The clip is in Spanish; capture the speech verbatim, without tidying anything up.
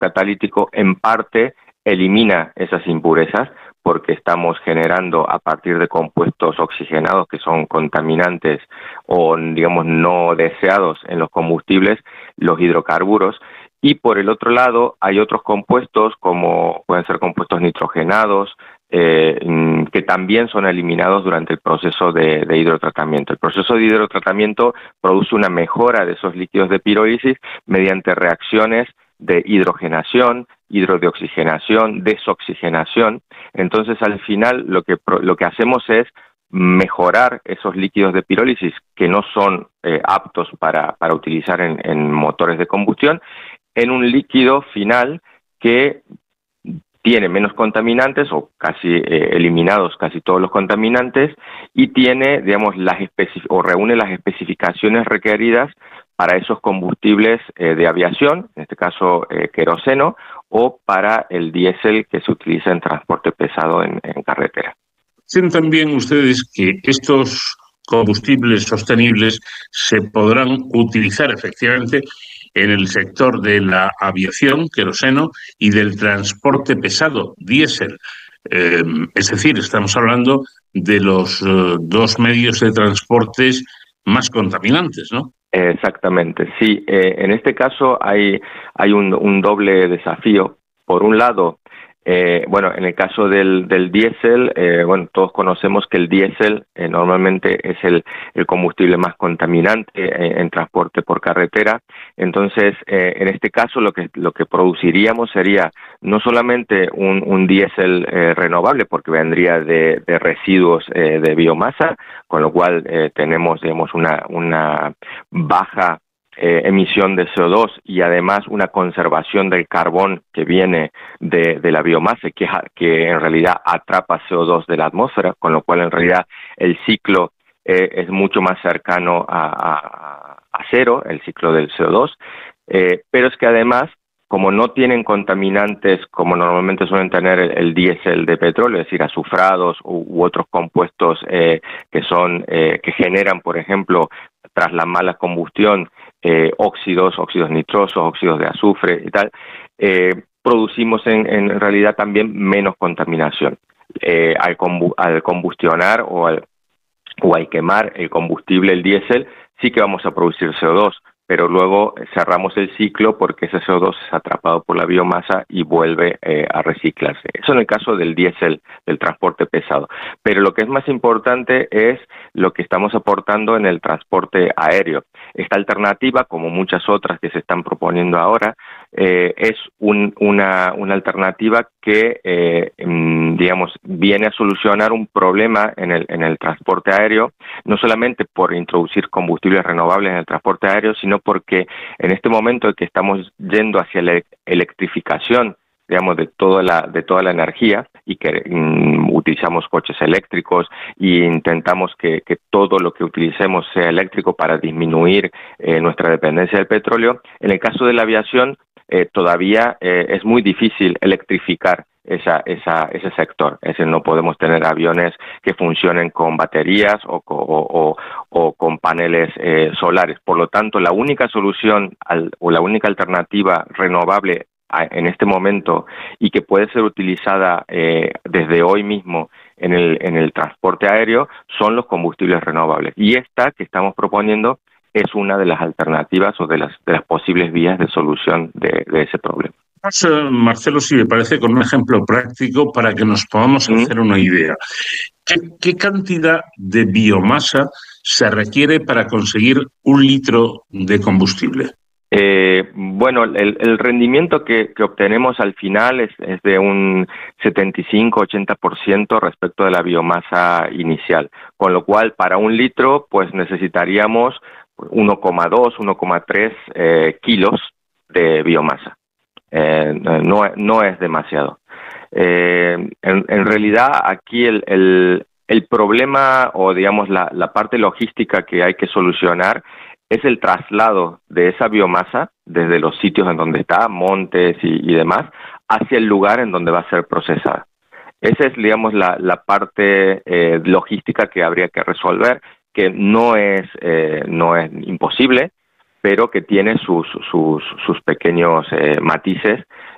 catalítico en parte elimina esas impurezas, porque estamos generando a partir de compuestos oxigenados que son contaminantes o, digamos, no deseados en los combustibles, los hidrocarburos. Y por el otro lado hay otros compuestos, como pueden ser compuestos nitrogenados, eh, que también son eliminados durante el proceso de, de hidrotratamiento. El proceso de hidrotratamiento produce una mejora de esos líquidos de pirólisis mediante reacciones de hidrogenación, hidrodeoxigenación, desoxigenación. Entonces, al final, lo que, lo que hacemos es mejorar esos líquidos de pirólisis que no son eh, aptos para, para utilizar en, en motores de combustión, en un líquido final que tiene menos contaminantes o casi eh, eliminados casi todos los contaminantes y tiene, digamos, las especi- o reúne las especificaciones requeridas para esos combustibles eh, de aviación, en este caso eh, queroseno, o para el diésel que se utiliza en transporte pesado en, en carretera. ¿Dicen también ustedes que estos combustibles sostenibles se podrán utilizar efectivamente en el sector de la aviación, queroseno, y del transporte pesado, diésel? Eh, es decir, estamos hablando de los eh, dos medios de transportes más contaminantes, ¿no? Exactamente, sí. Eh, en este caso hay, hay un, un doble desafío. Por un lado, eh, bueno, en el caso del, del diésel, eh, bueno, todos conocemos que el diésel eh, normalmente es el, el combustible más contaminante en, en transporte por carretera. Entonces, eh, en este caso, lo que lo que produciríamos sería no solamente un, un diésel eh, renovable, porque vendría de, de residuos eh, de biomasa, con lo cual eh, tenemos, digamos, una, una baja Eh, emisión de C O dos y además una conservación del carbón que viene de, de la biomasa, que, que en realidad atrapa C O dos de la atmósfera, con lo cual en realidad el ciclo eh, es mucho más cercano a, a, a cero, el ciclo del C O dos, eh, pero es que además, como no tienen contaminantes como normalmente suelen tener el, el diésel de petróleo, es decir, azufrados u, u otros compuestos eh, que son eh, que generan, por ejemplo, tras la mala combustión, eh, óxidos, óxidos nitrosos, óxidos de azufre y tal, eh, producimos en, en realidad también menos contaminación. Eh, al, combu al combustionar o al, o al quemar el combustible, el diésel, sí que vamos a producir C O dos, pero luego cerramos el ciclo porque ese C O dos es atrapado por la biomasa y vuelve eh, a reciclarse. Eso en el caso del diésel, del transporte pesado. Pero lo que es más importante es lo que estamos aportando en el transporte aéreo. Esta alternativa, como muchas otras que se están proponiendo ahora, eh, es un, una, una alternativa que, eh, digamos, viene a solucionar un problema en el, en el transporte aéreo, no solamente por introducir combustibles renovables en el transporte aéreo, sino porque en este momento en que estamos yendo hacia la electrificación, digamos, de toda la de toda la energía y que mm, utilizamos coches eléctricos e intentamos que, que todo lo que utilicemos sea eléctrico para disminuir eh, nuestra dependencia del petróleo. En el caso de la aviación, eh, todavía eh, es muy difícil electrificar esa, esa, ese sector. Es decir, no podemos tener aviones que funcionen con baterías o, o, o, o con paneles eh, solares. Por lo tanto, la única solución al, o la única alternativa renovable en este momento y que puede ser utilizada eh, desde hoy mismo en el, en el transporte aéreo son los combustibles renovables. Y esta que estamos proponiendo es una de las alternativas o de las, de las posibles vías de solución de, de ese problema. Marcelo, si me parece, con un ejemplo práctico para que nos podamos ¿Mm? hacer una idea. ¿Qué, qué cantidad de biomasa se requiere para conseguir un litro de combustible? Eh, bueno, el, el rendimiento que, que obtenemos al final es, es de un setenta y cinco a ochenta por ciento respecto de la biomasa inicial, con lo cual para un litro pues necesitaríamos uno coma dos, uno coma tres eh, kilos de biomasa. Eh, no, no es demasiado. Eh, en, en realidad aquí el, el, el problema o digamos la, la parte logística que hay que solucionar es el traslado de esa biomasa desde los sitios en donde está, montes y, y demás, hacia el lugar en donde va a ser procesada. Esa es, digamos, la, la parte eh, logística que habría que resolver, que no es, eh, no es imposible, pero que tiene sus, sus, sus pequeños eh, matices